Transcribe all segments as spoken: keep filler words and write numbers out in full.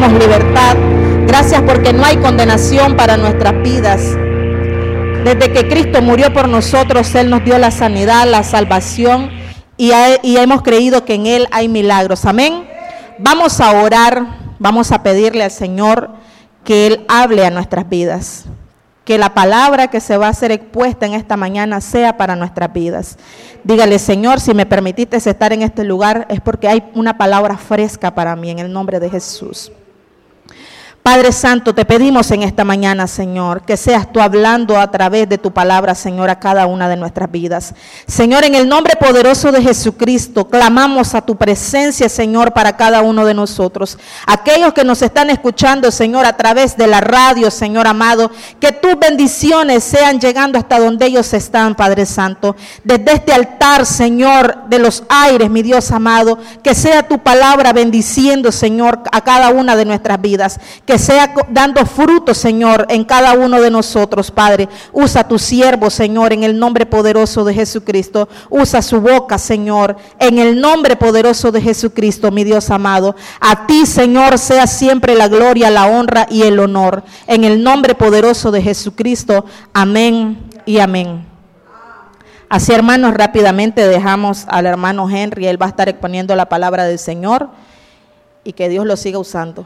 tenemos libertad. Gracias porque no hay condenación para nuestras vidas. Desde que Cristo murió por nosotros, Él nos dio la sanidad, la salvación, y, a, y hemos creído que en Él hay milagros. Amén. Vamos a orar, vamos a pedirle al Señor que Él hable a nuestras vidas. Que la palabra que se va a ser expuesta en esta mañana sea para nuestras vidas. Dígale: Señor, si me permitiste estar en este lugar, es porque hay una palabra fresca para mí, en el nombre de Jesús. Padre Santo, te pedimos en esta mañana, Señor, que seas tú hablando a través de tu palabra, Señor, a cada una de nuestras vidas. Señor, en el nombre poderoso de Jesucristo, clamamos a tu presencia, Señor, para cada uno de nosotros. Aquellos que nos están escuchando, Señor, a través de la radio, Señor amado, que tus bendiciones sean llegando hasta donde ellos están, Padre Santo. Desde este altar, Señor, de los aires, mi Dios amado, que sea tu palabra bendiciendo, Señor, a cada una de nuestras vidas. Que sea dando fruto, Señor, en cada uno de nosotros, Padre. Usa a tu siervo, Señor, en el nombre poderoso de Jesucristo. Usa su boca, Señor, en el nombre poderoso de Jesucristo, mi Dios amado. A ti, Señor, sea siempre la gloria, la honra y el honor. En el nombre poderoso de Jesucristo. Amén y amén. Así, hermanos, rápidamente dejamos al hermano Henry. Él va a estar exponiendo la palabra del Señor, y que Dios lo siga usando.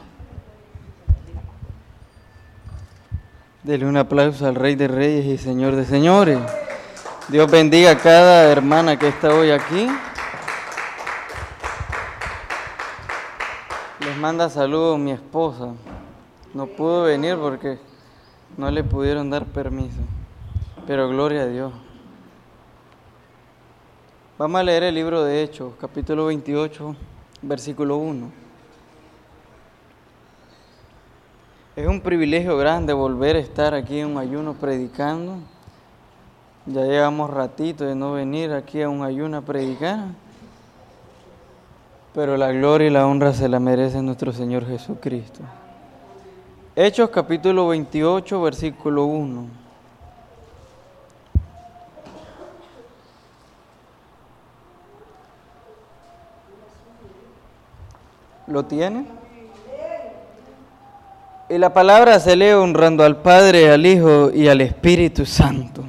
Dele un aplauso al Rey de Reyes y Señor de Señores. Dios bendiga a cada hermana que está hoy aquí. Les manda saludos mi esposa. No pudo venir porque no le pudieron dar permiso. Pero gloria a Dios. Vamos a leer el libro de Hechos, capítulo veintiocho, versículo uno. Es un privilegio grande volver a estar aquí en un ayuno predicando. Ya llevamos ratito de no venir aquí a un ayuno a predicar. Pero la gloria y la honra se la merece nuestro Señor Jesucristo. Hechos capítulo veintiocho, versículo uno. ¿Lo tiene? Y la palabra se lee honrando al Padre, al Hijo y al Espíritu Santo.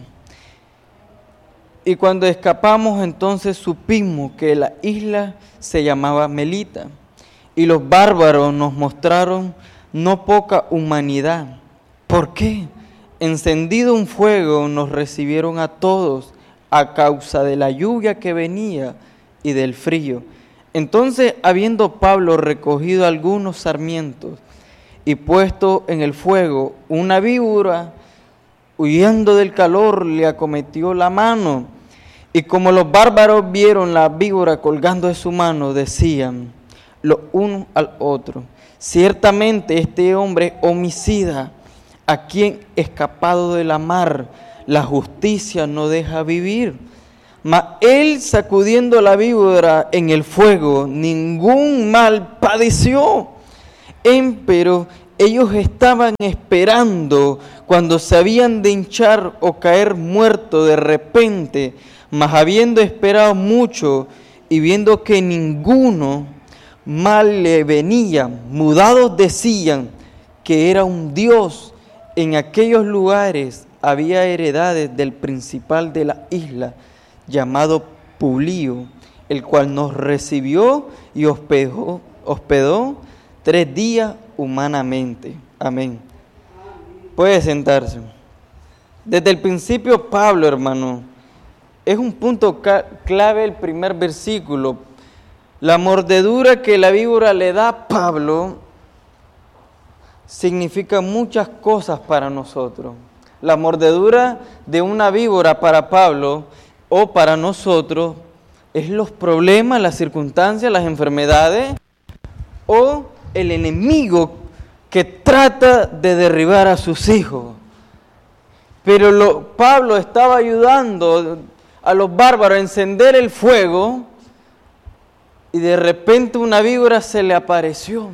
Y cuando escapamos, entonces supimos que la isla se llamaba Melita, y los bárbaros nos mostraron no poca humanidad. ¿Por qué? Encendido un fuego, nos recibieron a todos a causa de la lluvia que venía y del frío. Entonces, habiendo Pablo recogido algunos sarmientos y puesto en el fuego una víbora, huyendo del calor, le acometió la mano. Y como los bárbaros vieron la víbora colgando de su mano, decían los unos al otro: ciertamente este hombre homicida, a quien escapado de la mar, la justicia no deja vivir. Mas él, sacudiendo la víbora en el fuego, ningún mal padeció. Empero ellos estaban esperando cuando se habían de hinchar o caer muertos de repente, mas habiendo esperado mucho y viendo que ninguno mal le venía, mudados decían que era un Dios. En aquellos lugares había heredades del principal de la isla, llamado Publio, el cual nos recibió y hospedó, hospedó tres días humanamente. Amén. Puede sentarse. Desde el principio, Pablo, hermano, es un punto clave el primer versículo. La mordedura que la víbora le da a Pablo significa muchas cosas para nosotros. La mordedura de una víbora para Pablo o para nosotros es los problemas, las circunstancias, las enfermedades o el enemigo que trata de derribar a sus hijos. Pero lo, Pablo estaba ayudando a los bárbaros a encender el fuego y de repente una víbora se le apareció.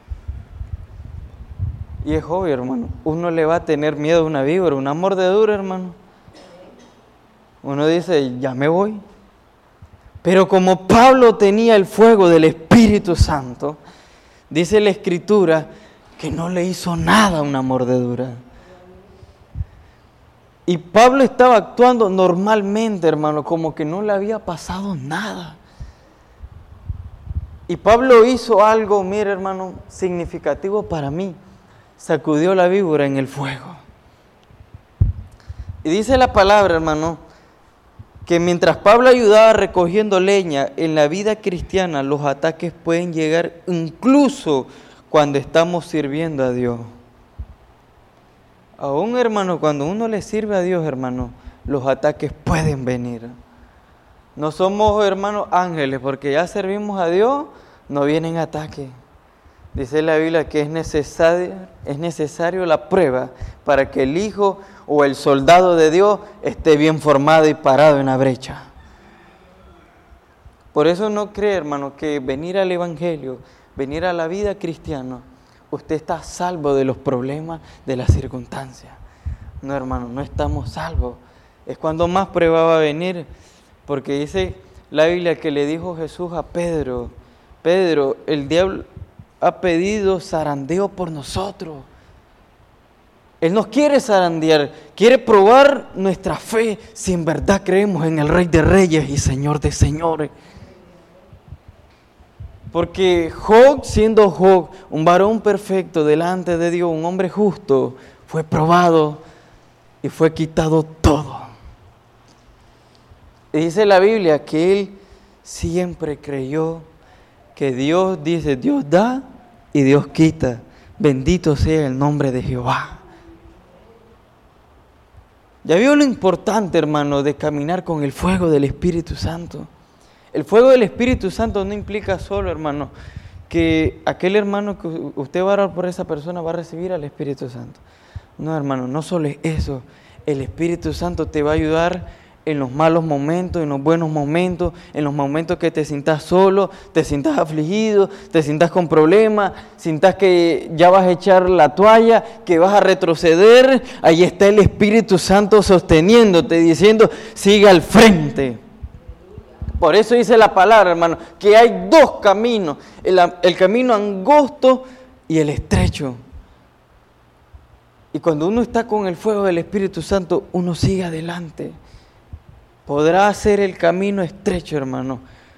Y es obvio, hermano, uno le va a tener miedo a una víbora, una mordedura, hermano. Uno dice, ya me voy. Pero como Pablo tenía el fuego del Espíritu Santo, dice la Escritura que no le hizo nada a una mordedura. Y Pablo estaba actuando normalmente, hermano, como que no le había pasado nada. Y Pablo hizo algo, mire, hermano, significativo para mí. Sacudió la víbora en el fuego. Y dice la palabra, hermano, que mientras Pablo ayudaba recogiendo leña, en la vida cristiana los ataques pueden llegar incluso cuando estamos sirviendo a Dios. Aún, hermano, cuando uno le sirve a Dios, hermano, los ataques pueden venir. No somos, hermanos, ángeles, porque ya servimos a Dios, no vienen ataques. Dice la Biblia que es necesario, es necesario la prueba para que el hijo o el soldado de Dios esté bien formado y parado en la brecha. Por eso no cree, hermano, que venir al Evangelio, venir a la vida cristiana, usted está salvo de los problemas, de las circunstancias. No, hermano, no estamos salvos. Es cuando más prueba va a venir, porque dice la Biblia que le dijo Jesús a Pedro, Pedro, el diablo ha pedido zarandeo por nosotros. Él nos quiere zarandear, quiere probar nuestra fe si en verdad creemos en el Rey de Reyes y Señor de Señores. Porque Job, siendo Job, un varón perfecto delante de Dios, un hombre justo, fue probado y fue quitado todo. Y dice la Biblia que él siempre creyó que Dios dice, Dios da y Dios quita. Bendito sea el nombre de Jehová. Ya vio lo importante, hermano, de caminar con el fuego del Espíritu Santo. El fuego del Espíritu Santo no implica solo, hermano, que aquel hermano que usted va a orar por esa persona va a recibir al Espíritu Santo. No, hermano, no solo es eso. El Espíritu Santo te va a ayudar en los malos momentos, en los buenos momentos, en los momentos que te sientas solo, te sientas afligido, te sientas con problemas, sientas que ya vas a echar la toalla, que vas a retroceder. Ahí está el Espíritu Santo sosteniéndote, diciendo, sigue al frente. Por eso dice la palabra, hermano, que hay dos caminos, el, el camino angosto y el estrecho. Y cuando uno está con el fuego del Espíritu Santo, uno sigue adelante. Podrá hacer el camino estrecho, hermano,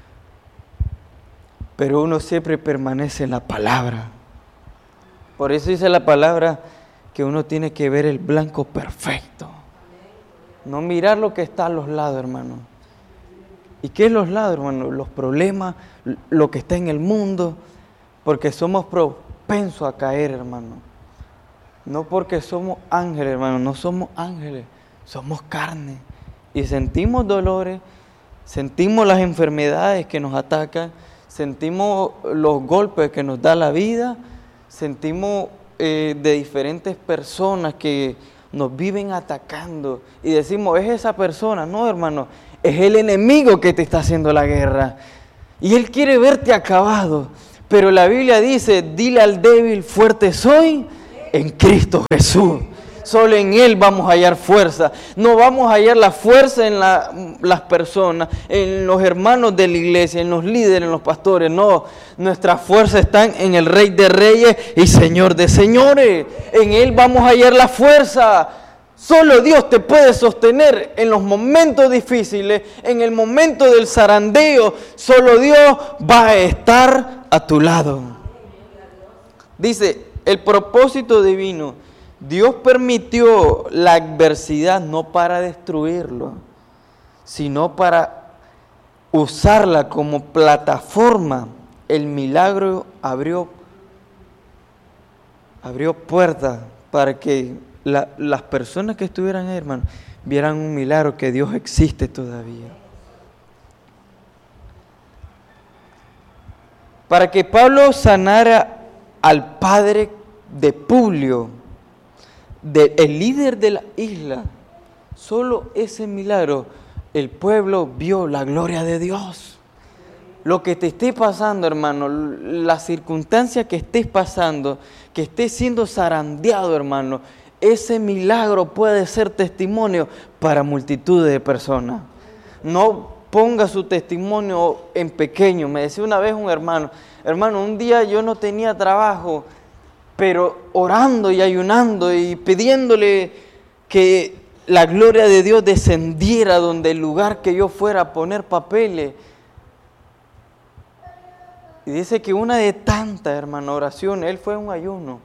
pero uno siempre permanece en la palabra. Por eso dice la palabra que uno tiene que ver el blanco perfecto. No mirar lo que está a los lados, hermano. ¿Y qué es los lados, hermano? Los problemas, lo que está en el mundo, porque somos propensos a caer, hermano. No porque somos ángeles, hermano, no somos ángeles, somos carne. Y sentimos dolores, sentimos las enfermedades que nos atacan, sentimos los golpes que nos da la vida, sentimos eh, de diferentes personas que nos viven atacando. Y decimos, ¿es esa persona? No, hermano, es el enemigo que te está haciendo la guerra. Y él quiere verte acabado. Pero la Biblia dice, dile al débil, fuerte soy en Cristo Jesús. Solo en Él vamos a hallar fuerza. No vamos a hallar la fuerza en la, las personas, en los hermanos de la iglesia, en los líderes, en los pastores. No, nuestras fuerzas están en el Rey de Reyes y Señor de Señores. En Él vamos a hallar la fuerza. Solo Dios te puede sostener en los momentos difíciles, en el momento del zarandeo. Solo Dios va a estar a tu lado. Dice, el propósito divino. Dios permitió la adversidad no para destruirlo, sino para usarla como plataforma. El milagro abrió, abrió puertas para que la, las personas que estuvieran ahí, hermano, vieran un milagro, que Dios existe todavía. Para que Pablo sanara al padre de Publio, de, el líder de la isla, solo ese milagro, el pueblo vio la gloria de Dios. Lo que te esté pasando, hermano, la circunstancia que estés pasando, que estés siendo zarandeado, hermano, ese milagro puede ser testimonio para multitudes de personas. No ponga su testimonio en pequeño. Me decía una vez un hermano, hermano, un día yo no tenía trabajo pero orando y ayunando y pidiéndole que la gloria de Dios descendiera donde el lugar que yo fuera a poner papeles. Y dice que una de tantas, hermano, oraciones, él fue a un ayuno.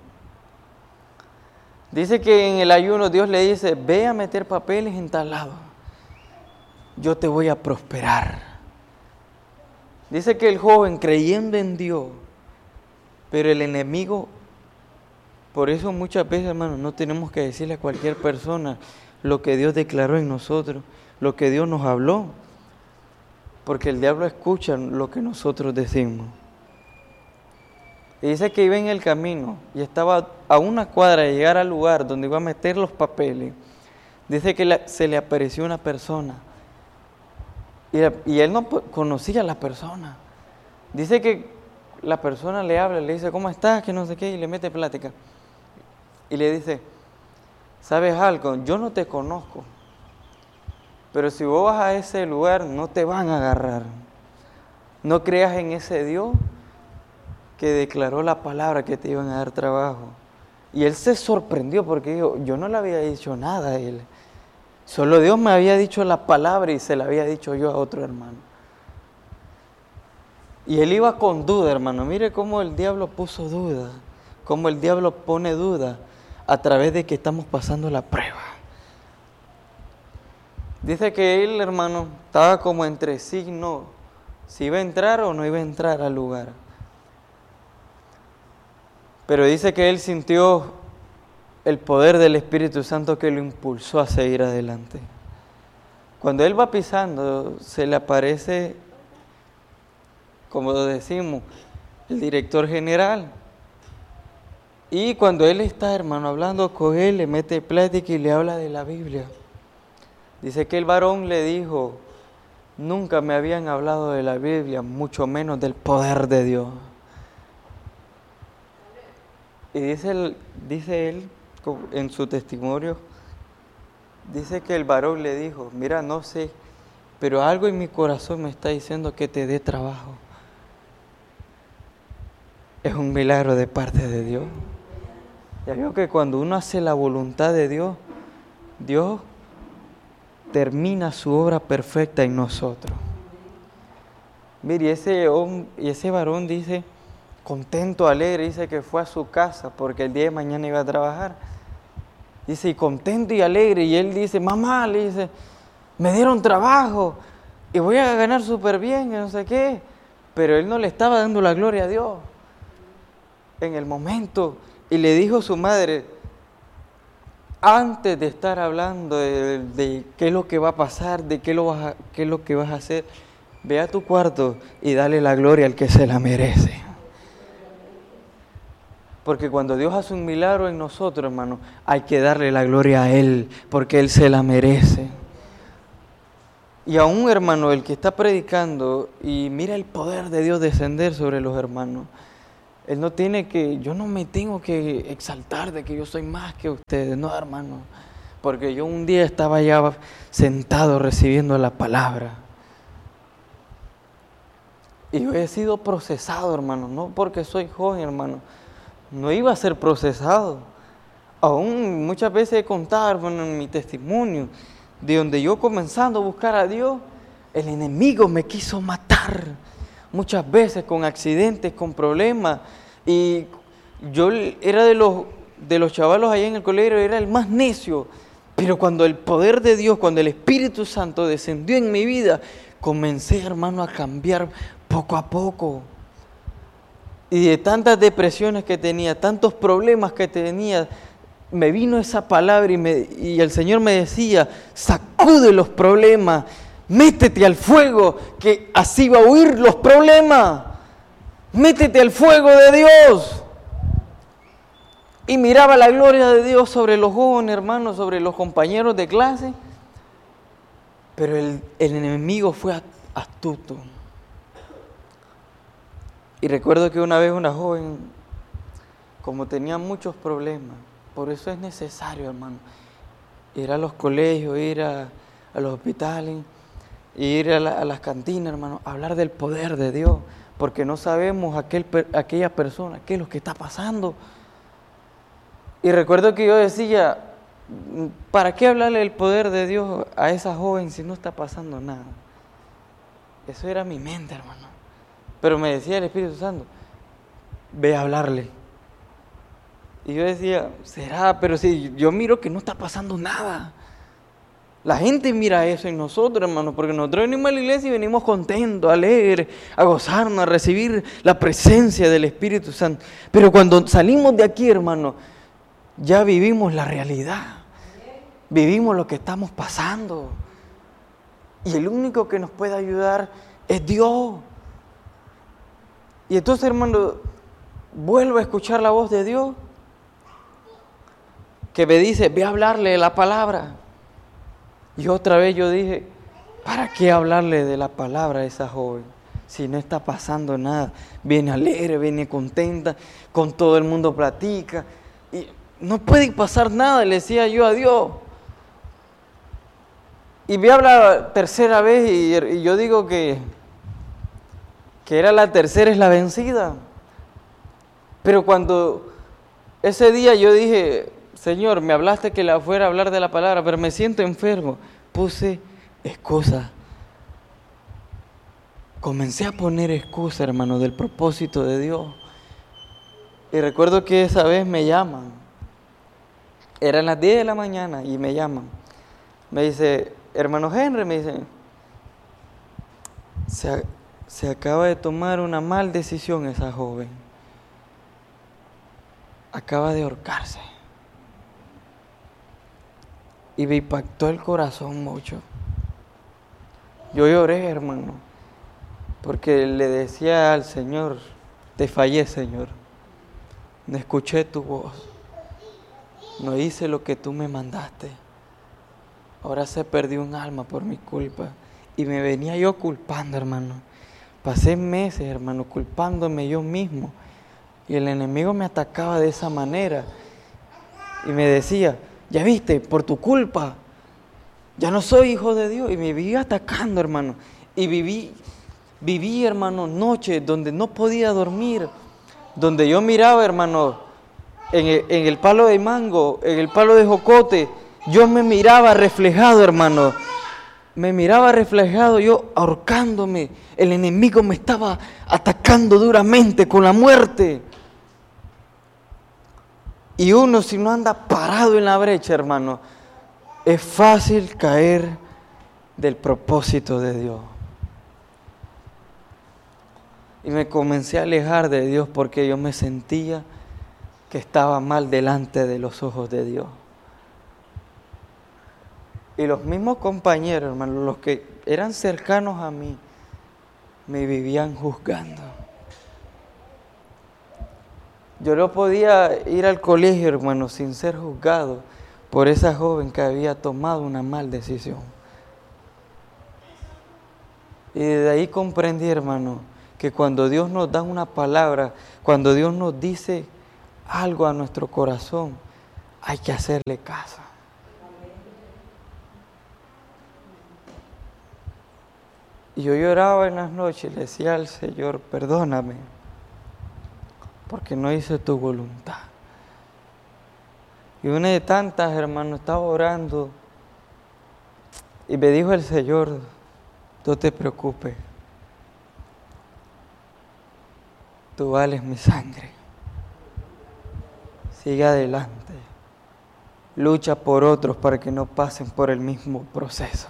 Dice que en el ayuno Dios le dice, ve a meter papeles en tal lado, yo te voy a prosperar. Dice que el joven creyendo en Dios, pero el enemigo, por eso muchas veces, hermano, no tenemos que decirle a cualquier persona lo que Dios declaró en nosotros, lo que Dios nos habló, porque el diablo escucha lo que nosotros decimos. Y dice que iba en el camino y estaba a una cuadra de llegar al lugar donde iba a meter los papeles. Dice que la, se le apareció una persona y, la, y él no conocía a la persona. Dice que la persona le habla, le dice, ¿cómo estás? Que no sé qué, y le mete plática. Y le dice, ¿sabes algo? Yo no te conozco, pero si vos vas a ese lugar no te van a agarrar. No creas en ese Dios que declaró la palabra que te iban a dar trabajo. Y él se sorprendió porque dijo, yo no le había dicho nada a él. Solo Dios me había dicho la palabra y se la había dicho yo a otro hermano. Y él iba con duda, hermano. Mire cómo el diablo puso duda, cómo el diablo pone duda a través de que estamos pasando la prueba. Dice que él, hermano, estaba como entre sí y no, si iba a entrar o no iba a entrar al lugar. Pero dice que él sintió el poder del Espíritu Santo que lo impulsó a seguir adelante. Cuando él va pisando, se le aparece, como decimos, el director general. Y cuando él está, hermano, hablando con él, le mete plática y le habla de la Biblia. Dice que el varón le dijo, nunca me habían hablado de la Biblia, mucho menos del poder de Dios. Y dice él, dice él en su testimonio, dice que el varón le dijo, mira, no sé, pero algo en mi corazón me está diciendo que te dé trabajo. Es un milagro de parte de Dios. Ya veo que cuando uno hace la voluntad de Dios, Dios termina su obra perfecta en nosotros. Mire, ese, y ese varón dice, contento, alegre, dice que fue a su casa porque el día de mañana iba a trabajar. Dice, y contento y alegre, y él dice, mamá, le dice, me dieron trabajo y voy a ganar súper bien, y no sé qué. Pero él no le estaba dando la gloria a Dios en el momento. Y le dijo a su madre, antes de estar hablando de, de qué es lo que va a pasar, de qué, lo vas a, qué es lo que vas a hacer, ve a tu cuarto y dale la gloria al que se la merece. Porque cuando Dios hace un milagro en nosotros, hermano, hay que darle la gloria a Él, porque Él se la merece. Y aún, hermano, el que está predicando y mira el poder de Dios descender sobre los hermanos, él no tiene que, yo no me tengo que exaltar de que yo soy más que ustedes, no, hermano, porque yo un día estaba ya sentado recibiendo la palabra. Y yo he sido procesado, hermano, no porque soy joven, hermano, no iba a ser procesado. Aún muchas veces he contado, hermano, en mi testimonio, de donde yo comenzando a buscar a Dios, el enemigo me quiso matar. Muchas veces con accidentes, con problemas. Y yo era de los, de los chavalos allá en el colegio, era el más necio. Pero cuando el poder de Dios, cuando el Espíritu Santo descendió en mi vida, comencé, hermano, a cambiar poco a poco. Y de tantas depresiones que tenía, tantos problemas que tenía, me vino esa palabra y, me, y el Señor me decía, sacude los problemas, métete al fuego, que así va a huir los problemas. Métete al fuego de Dios. Y miraba la gloria de Dios sobre los jóvenes, hermanos, sobre los compañeros de clase. Pero el, el enemigo fue astuto. Y recuerdo que una vez una joven, como tenía muchos problemas, por eso es necesario, hermano, ir a los colegios, ir a, a los hospitales, ir a, la, a las cantinas, hermano, hablar del poder de Dios, porque no sabemos aquel, aquella persona, qué es lo que está pasando. Y recuerdo que yo decía, ¿para qué hablarle el poder de Dios a esa joven si no está pasando nada? Eso era mi mente, hermano. Pero me decía el Espíritu Santo, ve a hablarle. Y yo decía, será, pero si yo miro que no está pasando nada. La gente mira eso en nosotros, hermano, porque nosotros venimos a la iglesia y venimos contentos, alegres, a gozarnos, a recibir la presencia del Espíritu Santo. Pero cuando salimos de aquí, hermano, ya vivimos la realidad. Vivimos lo que estamos pasando. Y el único que nos puede ayudar es Dios. Y entonces, hermano, vuelvo a escuchar la voz de Dios, que me dice, ve a hablarle de la palabra. Y otra vez yo dije, ¿para qué hablarle de la palabra a esa joven? Si no está pasando nada, viene alegre, viene contenta, con todo el mundo platica. Y no puede pasar nada, le decía yo a Dios. Y me habla tercera vez y, y yo digo que, que era la tercera es la vencida. Pero cuando ese día yo dije, Señor, me hablaste que la fuera a hablar de la palabra, pero me siento enfermo. Puse excusa. Comencé a poner excusa, hermano, del propósito de Dios. Y recuerdo que esa vez me llaman. Eran las diez de la mañana y me llaman. Me dice, hermano Henry, me dice, se, se acaba de tomar una mal decisión esa joven. Acaba de ahorcarse. Y me impactó el corazón mucho. Yo lloré, hermano, porque le decía al Señor, te fallé, Señor. No escuché tu voz. No hice lo que tú me mandaste. Ahora se perdió un alma por mi culpa. Y me venía yo culpando, hermano. Pasé meses, hermano, culpándome yo mismo. Y el enemigo me atacaba de esa manera. Y me decía, ya viste, por tu culpa, ya no soy hijo de Dios. Y me vivía atacando, hermano. Y viví, viví, hermano, noches donde no podía dormir. Donde yo miraba, hermano, en el, en el palo de mango, en el palo de jocote, yo me miraba reflejado, hermano. Me miraba reflejado yo ahorcándome. El enemigo me estaba atacando duramente con la muerte. Y uno, si no anda parado en la brecha, hermano, es fácil caer del propósito de Dios. Y me comencé a alejar de Dios porque yo me sentía que estaba mal delante de los ojos de Dios. Y los mismos compañeros, hermano, los que eran cercanos a mí, me vivían juzgando. Yo no podía ir al colegio, hermano, sin ser juzgado por esa joven que había tomado una mal decisión. Y de ahí comprendí, hermano, que cuando Dios nos da una palabra, cuando Dios nos dice algo a nuestro corazón, hay que hacerle caso. Y yo lloraba en las noches y le decía al Señor, perdóname, porque no hice tu voluntad. Y una de tantas, hermano, estaba orando y me dijo el Señor, no te preocupes, tú vales mi sangre, sigue adelante, lucha por otros para que no pasen por el mismo proceso.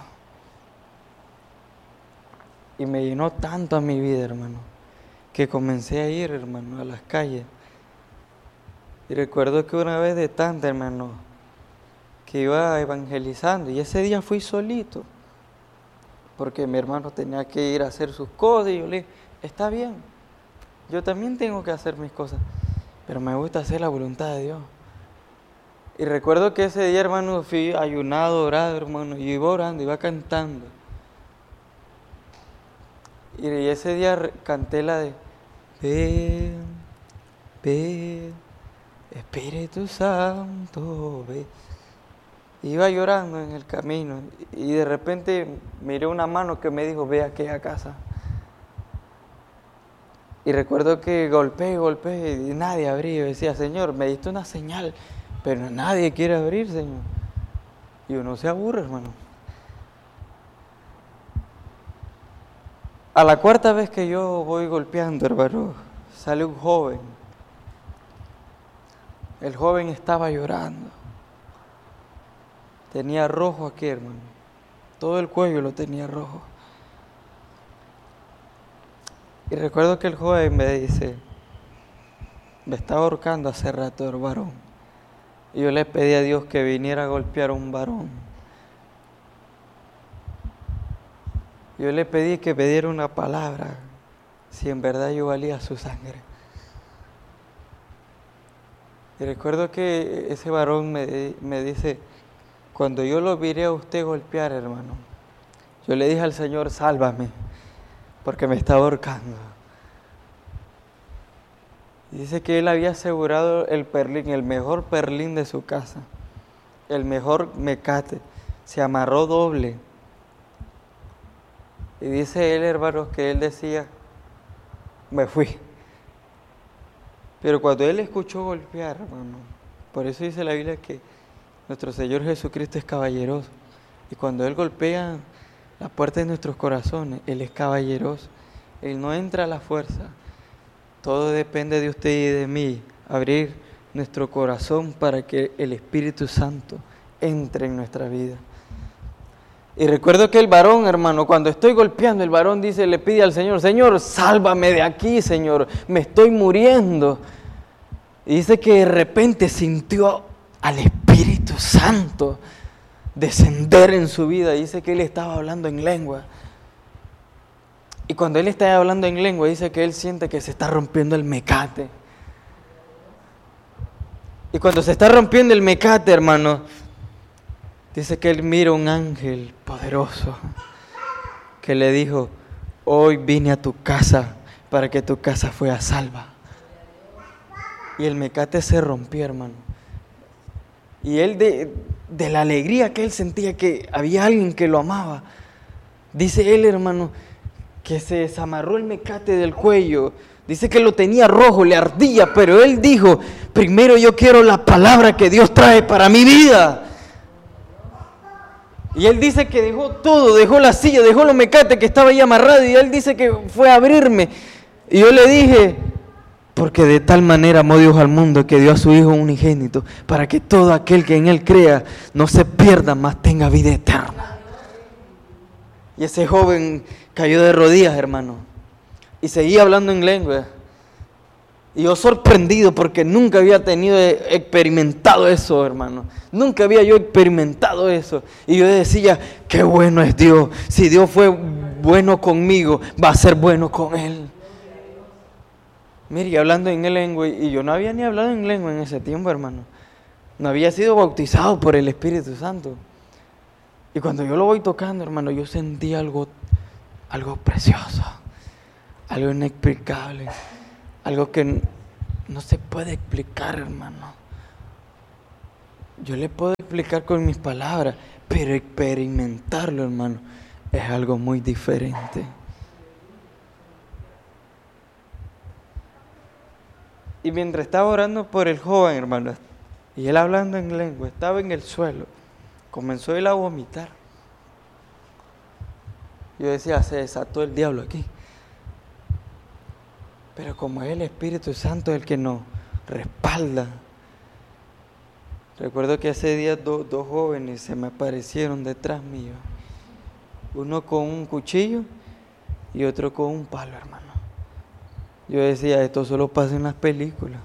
Y me llenó tanto a mi vida, hermano, que comencé a ir, hermano, a las calles. Y recuerdo que una vez de tanta, hermano, que iba evangelizando, y ese día fui solito, porque mi hermano tenía que ir a hacer sus cosas, y yo le dije, está bien, yo también tengo que hacer mis cosas, pero me gusta hacer la voluntad de Dios. Y recuerdo que ese día, hermano, fui ayunado, orado, hermano, y iba orando, iba cantando. Y ese día canté la de, ven, ven, Espíritu Santo, ven. Iba llorando en el camino y de repente miré una mano que me dijo, ve a aquella casa. Y recuerdo que golpeé, golpeé y nadie abría. Yo decía, Señor, me diste una señal pero nadie quiere abrir, Señor. Y uno se aburre, hermano. A la cuarta vez que yo voy golpeando, hermano, sale un joven. El joven estaba llorando. Tenía rojo aquí, hermano. Todo el cuello lo tenía rojo. Y recuerdo que el joven me dice, me estaba ahorcando hace rato el varón. Y yo le pedí a Dios que viniera a golpear a un varón. Yo le pedí que me diera una palabra, si en verdad yo valía su sangre. Y recuerdo que ese varón me, me dice, cuando yo lo miré a usted golpear, hermano, yo le dije al Señor, sálvame, porque me estaba ahorcando. Y dice que él había asegurado el perlín, el mejor perlín de su casa, el mejor mecate, se amarró doble. Y dice él, hermanos, que él decía, me fui. Pero cuando él escuchó golpear, hermano, por eso dice la Biblia que nuestro Señor Jesucristo es caballeroso. Y cuando Él golpea la puerta de nuestros corazones, Él es caballeroso. Él no entra a la fuerza. Todo depende de usted y de mí. Abrir nuestro corazón para que el Espíritu Santo entre en nuestra vida. Y recuerdo que el varón, hermano, cuando estoy golpeando, el varón dice, le pide al Señor, Señor, sálvame de aquí, Señor, me estoy muriendo. Y dice que de repente sintió al Espíritu Santo descender en su vida. Dice que él estaba hablando en lengua. Y cuando él está hablando en lengua, dice que él siente que se está rompiendo el mecate. Y cuando se está rompiendo el mecate, hermano, dice que él mira un ángel poderoso que le dijo, hoy vine a tu casa para que tu casa fuera salva. Y el mecate se rompió, hermano. Y él de, de la alegría que él sentía que había alguien que lo amaba, dice él, hermano, que se desamarró el mecate del cuello. Dice que lo tenía rojo, le ardía, pero él dijo, primero yo quiero la palabra que Dios trae para mi vida. Y él dice que dejó todo, dejó la silla, dejó los mecates que estaba ahí amarrado, y él dice que fue a abrirme. Y yo le dije, porque de tal manera amó Dios al mundo que dio a su Hijo unigénito, para que todo aquel que en Él crea no se pierda, mas tenga vida eterna. Y ese joven cayó de rodillas, hermano, y seguía hablando en lengua. Y yo sorprendido porque nunca había tenido, experimentado eso, hermano. Nunca había yo experimentado eso. Y yo decía, qué bueno es Dios. Si Dios fue bueno conmigo, va a ser bueno con Él. Mire, hablando en lengua, y yo no había ni hablado en lengua en ese tiempo, hermano. No había sido bautizado por el Espíritu Santo. Y cuando yo lo voy tocando, hermano, yo sentí algo, algo precioso, algo inexplicable. Algo que no se puede explicar, hermano. Yo le puedo explicar con mis palabras, pero experimentarlo, hermano, es algo muy diferente. Y mientras estaba orando por el joven, hermano, y él hablando en lengua, estaba en el suelo, comenzó él a vomitar. Yo decía, se desató el diablo aquí. Pero como es el Espíritu Santo el que nos respalda. Recuerdo que ese día do, dos jóvenes se me aparecieron detrás mío. Uno con un cuchillo y otro con un palo, hermano. Yo decía, esto solo pasa en las películas.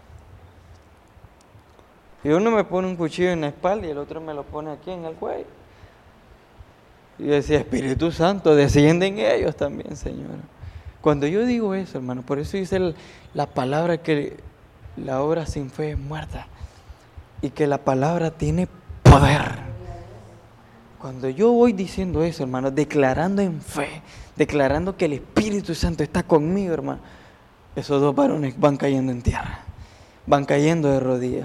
Y uno me pone un cuchillo en la espalda y el otro me lo pone aquí en el cuello. Y yo decía, Espíritu Santo, descienden ellos también, Señor. Cuando yo digo eso, hermano, por eso dice el, la palabra que la obra sin fe es muerta y que la palabra tiene poder. Cuando yo voy diciendo eso, hermano, declarando en fe, declarando que el Espíritu Santo está conmigo, hermano, esos dos varones van cayendo en tierra, van cayendo de rodillas.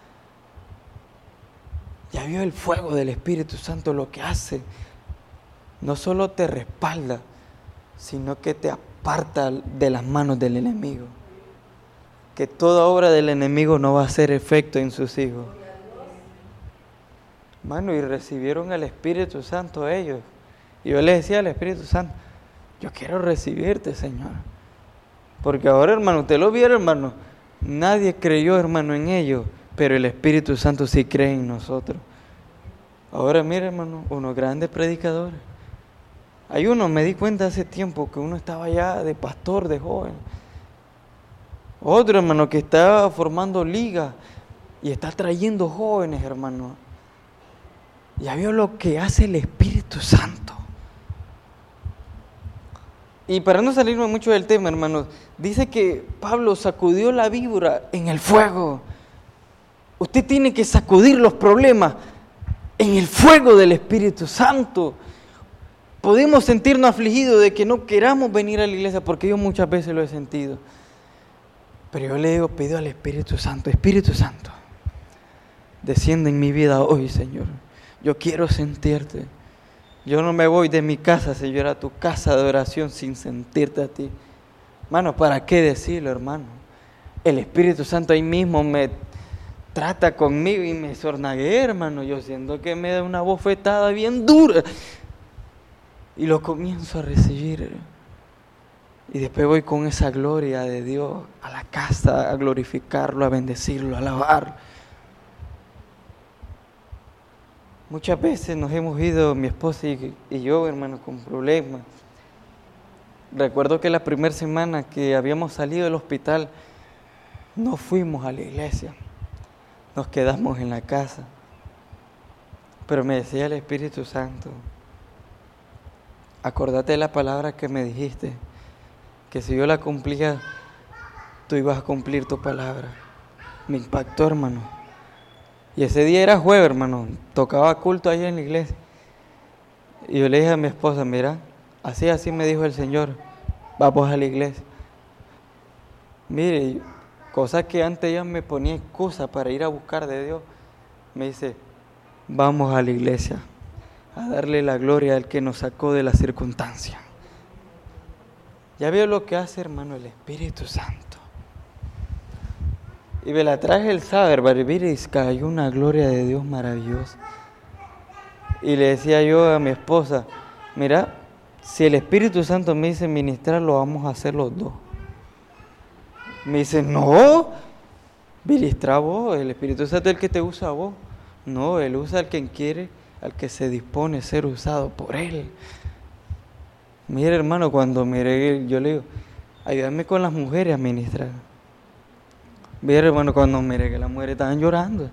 Ya vio el fuego del Espíritu Santo lo que hace. No solo te respalda, sino que te aparta de las manos del enemigo. que toda obra del enemigo no va a hacer efecto en sus hijos. Hermano, y recibieron el Espíritu Santo ellos. Y yo les decía al Espíritu Santo, yo quiero recibirte, Señor. Porque ahora, hermano, usted lo vieron, hermano, nadie creyó, hermano, en ellos, pero el Espíritu Santo sí cree en nosotros. Ahora, mire, hermano, unos grandes predicadores. Hay uno, me di cuenta hace tiempo que uno estaba ya de pastor, de joven. Otro, hermano, que está formando ligas y está trayendo jóvenes, hermano. Ya vio lo que hace el Espíritu Santo. Y para no salirme mucho del tema, hermano, dice que Pablo sacudió la víbora en el fuego. Usted tiene que sacudir los problemas en el fuego del Espíritu Santo. Podemos sentirnos afligidos de que no queramos venir a la iglesia, porque yo muchas veces lo he sentido. Pero yo le digo, pido al Espíritu Santo, Espíritu Santo, desciende en mi vida hoy, Señor. Yo quiero sentirte. Yo no me voy de mi casa, Señor, a tu casa de oración sin sentirte a ti. Hermano, ¿para qué decirlo, hermano? El Espíritu Santo ahí mismo me trata conmigo y me sornagué, hermano. Yo siento que me da una bofetada bien dura. Y lo comienzo a recibir. Y después voy con esa gloria de Dios a la casa, a glorificarlo, a bendecirlo, a alabar. Muchas veces nos hemos ido, mi esposa y, y yo, hermano, con problemas. Recuerdo que la primera semana que habíamos salido del hospital, no fuimos a la iglesia. Nos quedamos en la casa. Pero me decía el Espíritu Santo, acordate de la palabra que me dijiste, que si yo la cumplía, tú ibas a cumplir tu palabra. Me impactó, hermano. Y ese día era jueves, hermano, tocaba culto ahí en la iglesia. Y yo le dije a mi esposa, mira, así, así me dijo el Señor, vamos a la iglesia. Mire, cosa que antes ella me ponía excusa para ir a buscar de Dios, me dice, vamos a la iglesia a darle la gloria al que nos sacó de la circunstancia. Ya veo lo que hace, hermano, el Espíritu Santo. Y me la traje el sábado, hermano, y mire, cayó una gloria de Dios maravillosa. Y le decía yo a mi esposa, mira, si el Espíritu Santo me dice ministrar, lo vamos a hacer los dos. Me dice, no, ministra vos, el Espíritu Santo es el que te usa a vos. No, Él usa al quien quiere, al que se dispone a ser usado por Él. Mire, hermano, cuando miré, yo le digo, ayúdame con las mujeres a ministrar. Mire, hermano, cuando miré que las mujeres estaban llorando.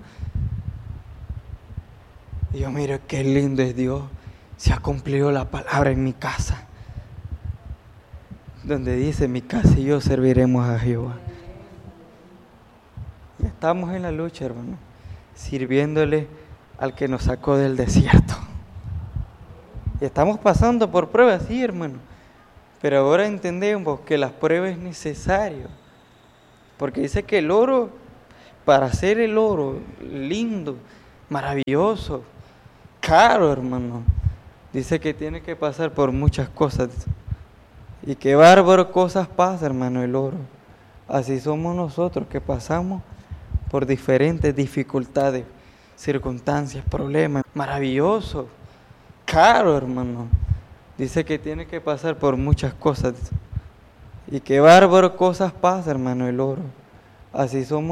Y yo, mire, qué lindo es Dios. Se ha cumplido la palabra en mi casa. Donde dice, mi casa y yo serviremos a Jehová. Y estamos en la lucha, hermano, sirviéndole al que nos sacó del desierto. Y estamos pasando por pruebas, sí, hermano. Pero ahora entendemos que las pruebas es necesario. Porque dice que el oro, para hacer el oro lindo, maravilloso, caro, hermano, dice que tiene que pasar por muchas cosas. Y qué bárbaro cosas pasa, hermano, el oro. Así somos nosotros, que pasamos por diferentes dificultades, circunstancias, problemas. Maravilloso, caro, hermano. Dice que tiene que pasar por muchas cosas. Y qué bárbaro cosas pasa, hermano, el oro. Así somos